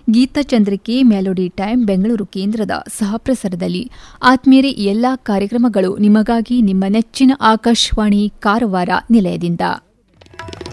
ಗೀತಚಂದ್ರಿಕೆ melody time Bengaluru ಕೇಂದ್ರದ ಸಹಪ್ರಸಾರದಲ್ಲಿ. ಆತ್ಮೀಯರೇ, ಎಲ್ಲಾ ಕಾರ್ಯಕ್ರಮಗಳು ನಿಮಗಾಗಿ ನಿಮ್ಮ ನೆಚ್ಚಿನ ಆಕಾಶವಾಣಿ ಕಾರವಾರ ನಿಲಯದಿಂದ.